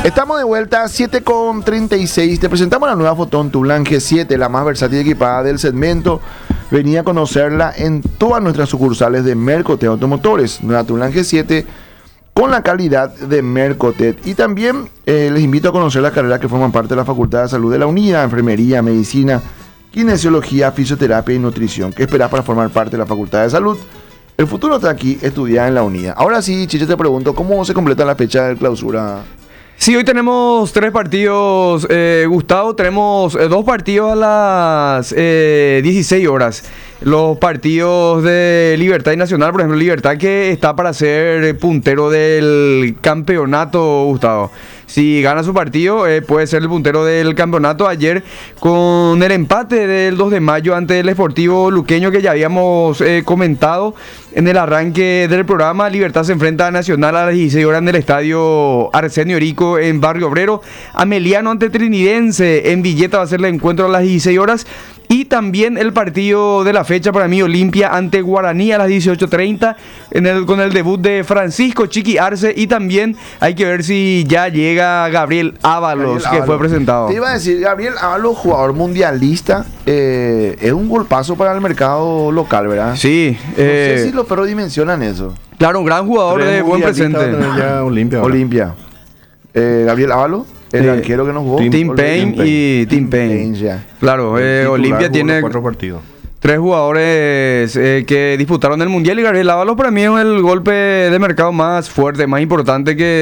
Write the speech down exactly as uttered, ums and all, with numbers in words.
Estamos de vuelta, siete con treinta y seis. Te presentamos la nueva Fotón Tulan G siete, la más versátil y equipada del segmento. Venía a conocerla en todas nuestras sucursales de Mercotet Automotores. Nueva Tulan G siete con la calidad de Mercotet. Y también eh, les invito a conocer las carreras que forman parte de la Facultad de Salud de la UNIDA: enfermería, medicina, kinesiología, fisioterapia y nutrición. ¿Qué esperás para formar parte de la Facultad de Salud? El futuro está aquí, estudiar en la UNIDA. Ahora sí, Chiche, te pregunto, ¿cómo se completa la fecha de clausura? Sí, hoy tenemos tres partidos, eh, Gustavo. Tenemos eh, dos partidos a las eh, dieciséis horas. Los partidos de Libertad y Nacional, por ejemplo, Libertad que está para ser puntero del campeonato, Gustavo. Si gana su partido, eh, puede ser el puntero del campeonato. Ayer, con el empate del dos de mayo ante el Sportivo Luqueño, que ya habíamos eh, comentado en el arranque del programa, Libertad se enfrenta a Nacional a las dieciséis horas en el estadio Arsenio Erico en Barrio Obrero. Ameliano ante Trinidense en Villeta va a ser el encuentro a las dieciséis horas. Y también el partido de la fecha para mí, Olimpia ante Guaraní a las dieciocho treinta, en el, con el debut de Francisco Chiqui Arce. Y también hay que ver si ya llega Gabriel Ábalos, Gabriel que Ábalos. Fue presentado. Te iba a decir, Gabriel Ábalos, jugador mundialista, eh, es un golpazo para el mercado local, ¿verdad? Sí. No eh, sé si los perros dimensionan eso. Claro, un gran jugador de buen presente. Ya Olimpia. Olimpia. Eh, Gabriel Ábalos. El Sí. arquero que nos jugó. Tim, Tim Payne y Tim Payne. Ya. Claro, eh, Olimpia tiene cuatro partidos. Tres jugadores eh, que disputaron el Mundial, y Gabriel Ábalos para mí es el golpe de mercado más fuerte, más importante que